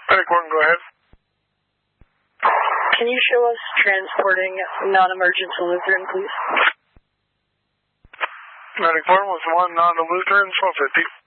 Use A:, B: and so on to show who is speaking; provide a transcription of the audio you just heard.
A: Medic 1, go ahead.
B: Can you show us transporting non-emergent to Lutheran, please?
A: Medic 1 was 1 non-Lutheran, 1250.